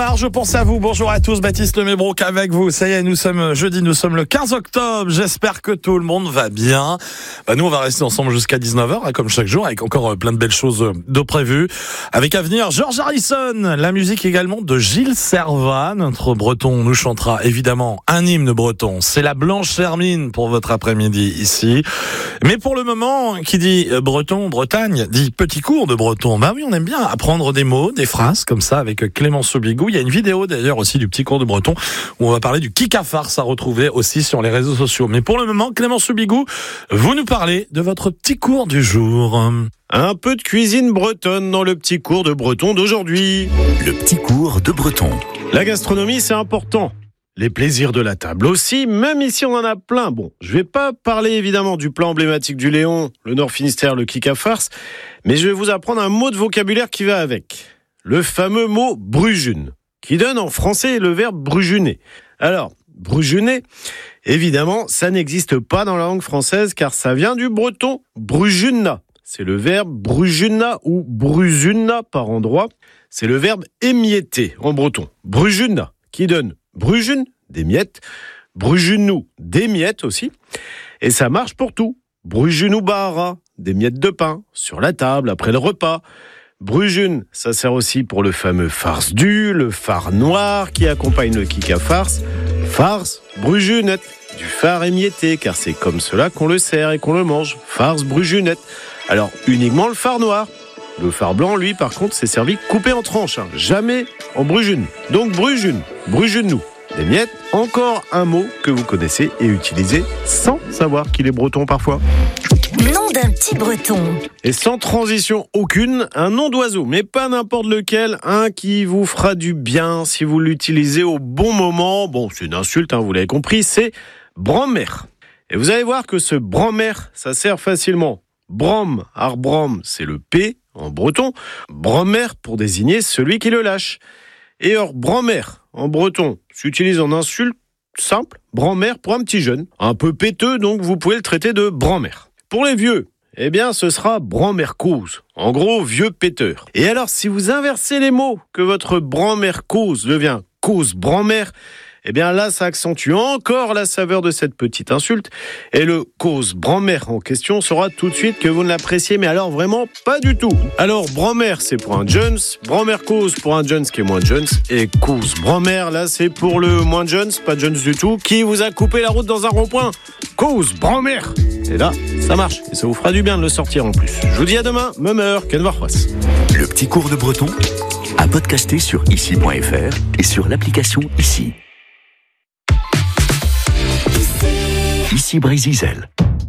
Alors, je pense à vous. Bonjour à tous, Baptiste Lemébroc avec vous. Ça y est, nous sommes jeudi, nous sommes le 15 octobre. J'espère que tout le monde va bien. Nous, on va rester ensemble jusqu'à 19h, comme chaque jour, avec encore plein de belles choses de prévues. Avec à venir, George Harrison, la musique également de Gilles Servat. Notre breton nous chantera évidemment un hymne breton. C'est la Blanche Hermine pour votre après-midi ici. Mais pour le moment, qui dit breton, Bretagne, dit petit cours de breton. Oui, on aime bien apprendre des mots, des phrases, comme ça, avec Clément Sobigou. Il y a une vidéo d'ailleurs aussi du petit cours de breton où on va parler du kikafars à retrouver aussi sur les réseaux sociaux. Mais pour le moment, Clément Sobigou, vous nous parlez de votre petit cours du jour. Un peu de cuisine bretonne dans le petit cours de breton d'aujourd'hui. Le petit cours de breton. La gastronomie, c'est important. Les plaisirs de la table aussi, même ici on en a plein. Bon, je vais pas parler évidemment du plat emblématique du Léon, le Nord Finistère, le kikafars, mais je vais vous apprendre un mot de vocabulaire qui va avec. Le fameux mot brujune, qui donne en français le verbe brujuner. Alors, brujuner, évidemment, ça n'existe pas dans la langue française car ça vient du breton brujuna. C'est le verbe brujuna ou brusuna par endroit. C'est le verbe émietter en breton. Brujuna, qui donne brujune, des miettes, brujunou, des miettes aussi. Et ça marche pour tout. Brujunou bara, des miettes de pain, sur la table après le repas. Brujune, ça sert aussi pour le fameux farce du, le phare noir qui accompagne le kikafars. Farce, brujunette, du phare émietté, car c'est comme cela qu'on le sert et qu'on le mange. Farce, brujunette. Alors, uniquement le phare noir. Le phare blanc, lui, par contre, c'est servi coupé en tranches, jamais en brujune. Donc brujune, brujune-nous. Des miettes, encore un mot que vous connaissez et utilisez sans savoir qu'il est breton parfois. Nom d'un petit breton. Et sans transition aucune, un nom d'oiseau, mais pas n'importe lequel, un qui vous fera du bien si vous l'utilisez au bon moment. Bon, c'est une insulte, vous l'avez compris, c'est bromère. Et vous allez voir que ce bromère, ça sert facilement. Brom, arbrom, c'est le P en breton. Bromère pour désigner celui qui le lâche. Et or, bromère en breton s'utilise en insulte simple, bromère pour un petit jeune. Un peu péteux, donc vous pouvez le traiter de bromère. Pour les vieux, eh bien ce sera bromère cause. En gros, vieux péteur. Et alors, si vous inversez les mots, que votre bromère cause devient cause bromère, eh bien là, ça accentue encore la saveur de cette petite insulte. Et le cause bromère en question saura tout de suite que vous ne l'appréciez, mais alors vraiment pas du tout. Alors, bromère, c'est pour un Jones, bromère cause pour un Jones qui est moins Jones, et cause bromère, là, c'est pour le moins Jones, pas Jones du tout, qui vous a coupé la route dans un rond-point. Cause bromère. Et là, ça marche, et ça vous fera du bien de le sortir en plus. Je vous dis à demain, même heure, Ken Warfras. Le petit cours de breton à podcaster sur ici.fr et sur l'application Ici. Ici Brésil.